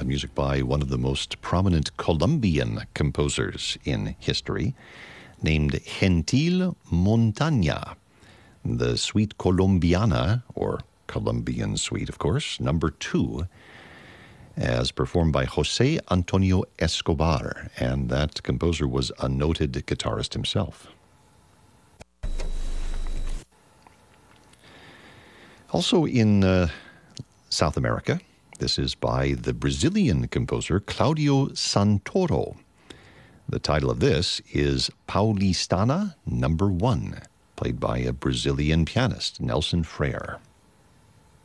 music by one of the most prominent Colombian composers in history, named Gentil Montaña. The Suite Colombiana, or Colombian Suite, of course, number 2, as performed by Jose Antonio Escobar, and that composer was a noted guitarist himself. Also in South America, this is by the Brazilian composer Claudio Santoro. The title of this is Paulistana Number 1, played by a Brazilian pianist, Nelson Freire.